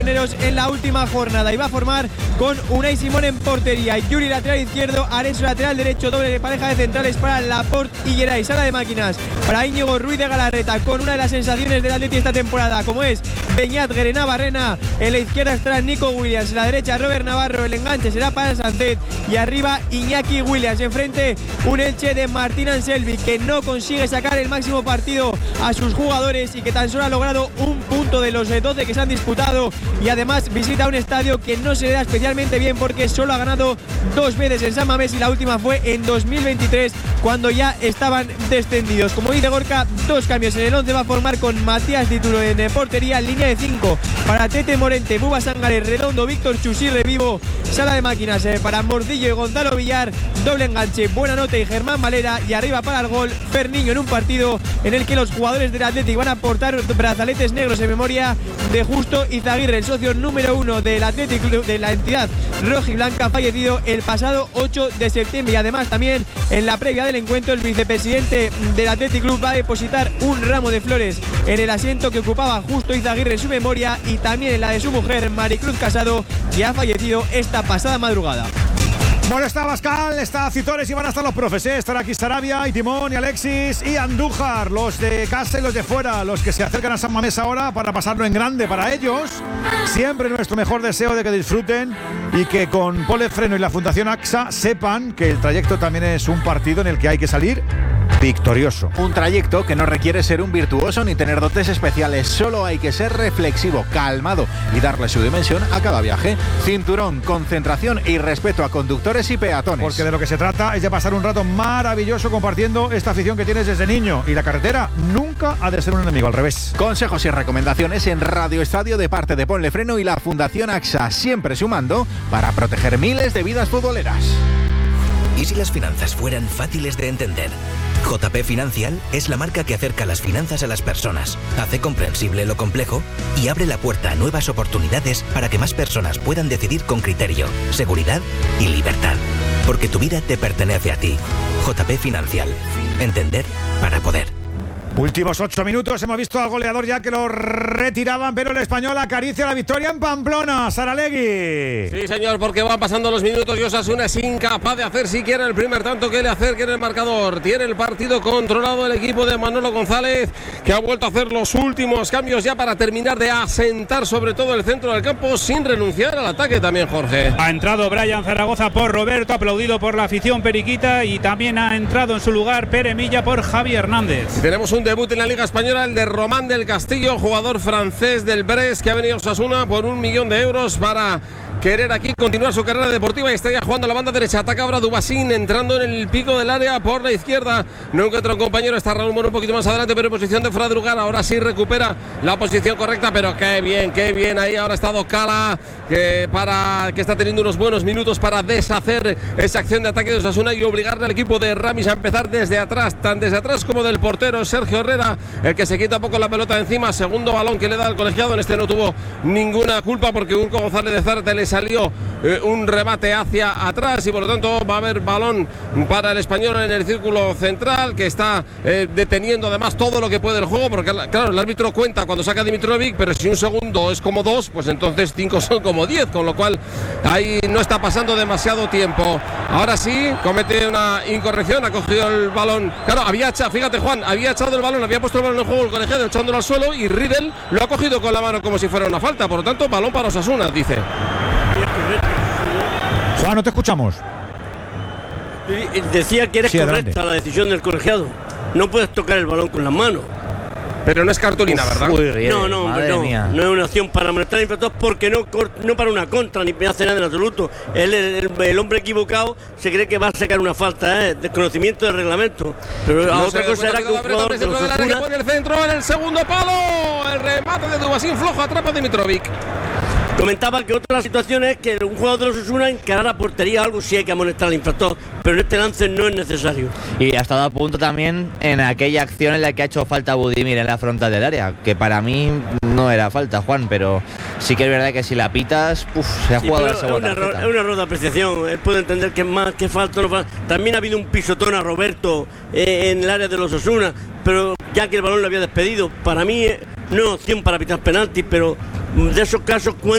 en la última jornada y va a formar con Unai Simón en portería, Yuri lateral izquierdo, Areso lateral derecho, doble de pareja de centrales para Laporte y Geray, sala de máquinas para Íñigo Ruiz de Galarreta, con una de las sensaciones del Atleti esta temporada como es Beñat Guerena Barrena. En la izquierda estará Nico Williams, en la derecha Robert Navarro, el enganche será para Sancet y arriba Iñaki Williams. Enfrente un Elche de Martín Anselmi que no consigue sacar el máximo partido a sus jugadores y que tan solo ha logrado un punto de los 12 que se han disputado, y además visita un estadio que no se le da especialmente bien porque solo ha ganado 2 veces en San Mamés y la última fue en 2023 cuando ya estaban descendidos. Como dice Gorka, 2 cambios en el 11, va a formar con Matías Titulo en portería, línea de 5 para Tete Morente, Buba Sangaré, Redondo, Víctor Chusí, Revivo, sala de máquinas para Mordillo y Gonzalo Villar, doble enganche, Buenanote y Germán Valera, y arriba para el gol Ferniño, en un partido en el que los jugadores del Atlético van a portar brazaletes negros en memoria de Justo Izaguirre, el socio número 1 del Atlético, de la entidad rojiblanca, fallecido el pasado 8 de septiembre. Y además también en la previa del encuentro el vicepresidente del Athletic Club va a depositar un ramo de flores en el asiento que ocupaba Justo Izaguirre en su memoria y también en la de su mujer Maricruz Casado, que ha fallecido esta pasada madrugada. Bueno, está Abascal, está Citores y van a estar los profes, ¿eh? Estará aquí Sarabia y Timón y Alexis y Andújar, los de casa y los de fuera, los que se acercan a San Mamés ahora para pasarlo en grande para ellos. Siempre nuestro mejor deseo de que disfruten y que con Pole Freno y la Fundación AXA sepan que el trayecto también es un partido en el que hay que salir victorioso. Un trayecto que no requiere ser un virtuoso ni tener dotes especiales, solo hay que ser reflexivo, calmado y darle su dimensión a cada viaje. Cinturón, concentración y respeto a conductores y peatones. Porque de lo que se trata es de pasar un rato maravilloso compartiendo esta afición que tienes desde niño, y la carretera nunca ha de ser un enemigo, al revés. Consejos y recomendaciones en Radio Estadio de parte de Ponle Freno y la Fundación AXA, siempre sumando para proteger miles de vidas futboleras. ¿Y si las finanzas fueran fáciles de entender? JP Financial es la marca que acerca las finanzas a las personas, hace comprensible lo complejo y abre la puerta a nuevas oportunidades para que más personas puedan decidir con criterio, seguridad y libertad. Porque tu vida te pertenece a ti. JP Financial. Entender para poder. Últimos 8 minutos, hemos visto al goleador ya que lo retiraban, pero el Español acaricia la victoria en Pamplona. Saralegui. Sí, señor, porque van pasando los minutos y Osasuna es incapaz de hacer siquiera el primer tanto que le acerque en el marcador. Tiene el partido controlado el equipo de Manolo González, que ha vuelto a hacer los últimos cambios ya para terminar de asentar sobre todo el centro del campo sin renunciar al ataque también, Jorge. Ha entrado Brian Zaragoza por Roberto, aplaudido por la afición periquita, y también ha entrado en su lugar Pere Milla por Javi Hernández. Tenemos un debut en la Liga Española, el de Román del Castillo, jugador francés del Brest, que ha venido a Osasuna por 1 millón de euros para querer aquí continuar su carrera deportiva y está ya jugando a la banda derecha. Ataca ahora Dubasín, entrando en el pico del área por la izquierda. No encuentra un compañero, está Raúl Moro un poquito más adelante, pero en posición de fuera de lugar. Ahora sí recupera la posición correcta, pero qué bien ahí. Ahora ha estado Cala, que está teniendo unos buenos minutos para deshacer esa acción de ataque de Osasuna y obligarle al equipo de Ramis a empezar desde atrás, tan desde atrás como del portero Sergio Herrera, el que se quita un poco la pelota de encima. Segundo balón que le da al colegiado, en este no tuvo ninguna culpa porque Urco González de Zárate le salió un remate hacia atrás y por lo tanto va a haber balón para el Español en el círculo central, que está deteniendo además todo lo que puede el juego, porque claro, el árbitro cuenta cuando saca a Dimitrovic, pero si un segundo es como 2, pues entonces 5 son como 10, con lo cual ahí no está pasando demasiado tiempo. Ahora sí, comete una incorrección, ha cogido el balón, claro, fíjate Juan, había echado el balón, había puesto el balón en juego el colegiado echándolo al suelo y Riedel lo ha cogido con la mano como si fuera una falta, por lo tanto balón para Osasuna, dice. Juan, no te escuchamos. Decía que era correcta la decisión del colegiado. No puedes tocar el balón con las manos. Pero no es cartulina, ¿verdad? No es una acción para amonestar al infractor, porque no para una contra ni hace nada en absoluto. El hombre equivocado se cree que va a sacar una falta, desconocimiento del reglamento. Pero no otra cosa era que un jugador de los que pone el centro en el segundo palo, el remate de Dubasín flojo, atrapa a Dimitrovic. Comentaba que otra situación es que un jugador de los Osasuna encarar a portería, algo sí hay que amonestar al infractor, pero en este lance no es necesario. Y ha estado a punto también en aquella acción en la que ha hecho falta Budimir en la frontal del área, que para mí no era falta, Juan, pero sí que es verdad que si la pitas, se ha jugado la segunda tarjeta. Es un error de apreciación, él puede entender que es más, que falta o no falta. También ha habido un pisotón a Roberto en el área de los Osasuna, pero ya que el balón lo había despedido, para mí no es opción para pitar penaltis, pero de esos casos